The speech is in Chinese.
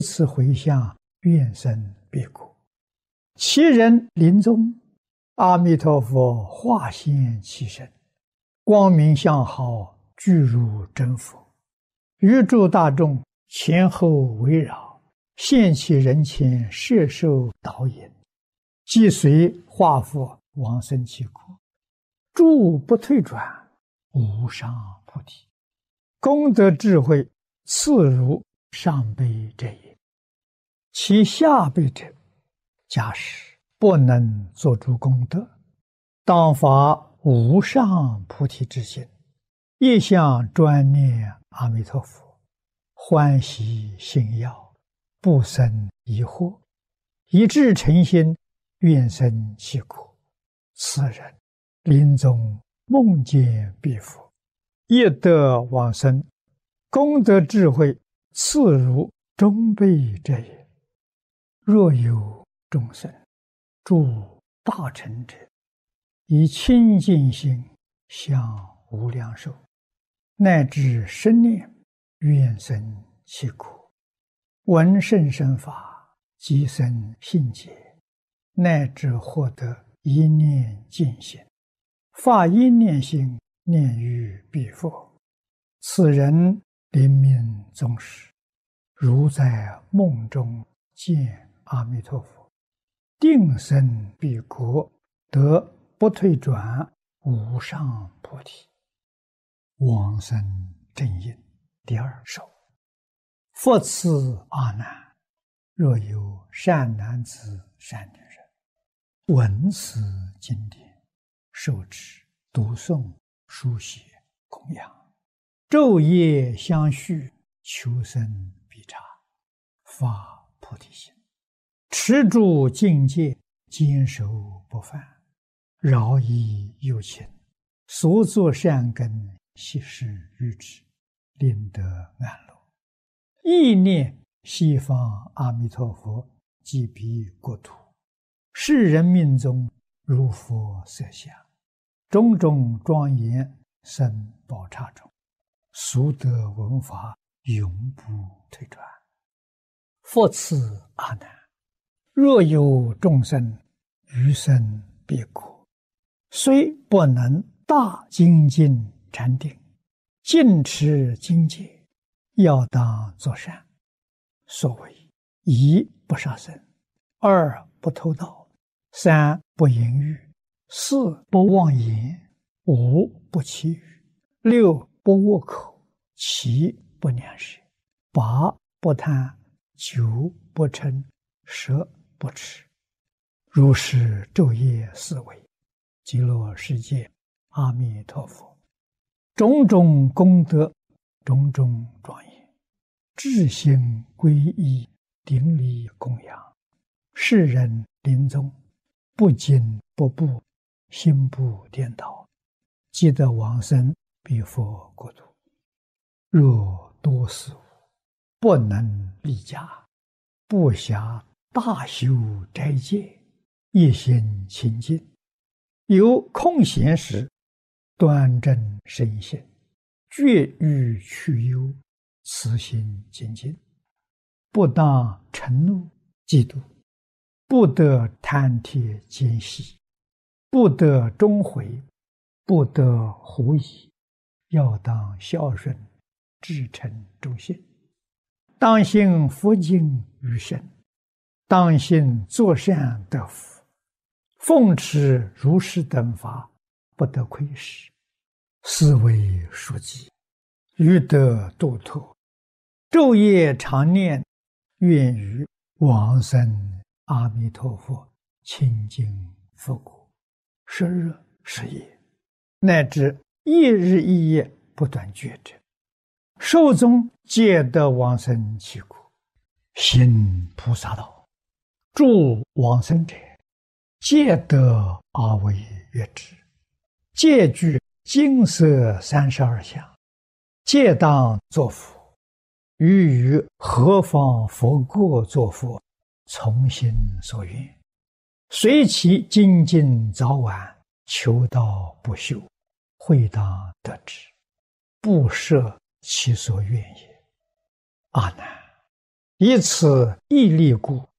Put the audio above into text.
此回向，愿生彼国。其人临终，阿弥陀佛化现其身，光明相好，具如真佛，于诸大众前后围绕，现其人前，摄受导引，即随化佛往生其国，诸不退转，无上菩提。功德智慧次如上辈者也。其下辈者，假使不能做诸功德，当发无上菩提之心，一向专念阿弥陀佛，欢喜信要，不生疑惑，一致诚心，愿生其国。此人临终梦见彼佛，业得往生，功德智慧次如中辈者也。若有众生诸大成者，以清净心向无量寿，乃至生念，愿生其国，闻甚深法，即生信解，乃至获得一念净心，发一念心，念于彼佛。此人临命终时，如在梦中见阿弥陀佛，定生彼国，得不退转无上菩提。往生正因第二首。复次阿难，若有善男子善女人，闻此经典，受持读诵书写供养，昼夜相续，求生必察，发菩提心，持住境界，坚守不犯，饶益有情，所作善根，悉施于之，令得安乐。意念西方阿弥陀佛即彼国土，世人命中如佛色相，种种庄严生宝刹中，速得闻法，永不退转。复次阿难，若有众生欲生彼国，虽不能大精进禅定，尽持经戒，要当作善。所谓一不杀生，二不偷盗，三不淫欲，四不妄言，五不绮语，六不恶口，七不两舌，八不贪，九不嗔，十不痴。如是昼夜思维，极乐世界阿弥陀佛，种种功德，种种庄严，至心皈依，顶礼供养，世人临终不惊不怖，心不颠倒，即得往生彼佛国土。若多事物，不能立家，不暇大修斋戒，一心清净，有空闲时，端正身心，绝欲去忧，慈心精进，不当嗔怒嫉妒，不得贪帖奸细，不得终悔，不得狐疑，要当孝顺，至诚忠信，当信佛经于身，当信作善得福，奉持如是等法，不得亏失，是为书记，欲得度脱，昼夜常念，愿于往生阿弥陀佛清净佛国，时日时夜，乃至一日一夜不断觉者，寿终皆得往生其国。行菩萨道，诸往生者，皆得阿惟越致，皆具金色32相，皆当作佛。于何方佛国作佛，从心所愿，随其精进早晚，求道不休，会当得之，不设其所愿也。阿难， 以此毅力故，